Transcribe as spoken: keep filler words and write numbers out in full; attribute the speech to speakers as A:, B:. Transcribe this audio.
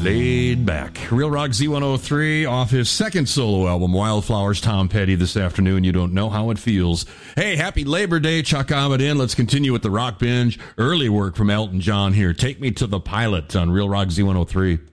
A: Laid back. Real Rock Z one oh three off his second solo album, Wildflowers, Tom Petty, this afternoon. You don't know how it feels. Hey, happy Labor Day. Chuck Ahmed in. Let's continue with the Rock Binge. Early work from Elton John here. Take Me to the Pilot on Real Rock Z one oh three.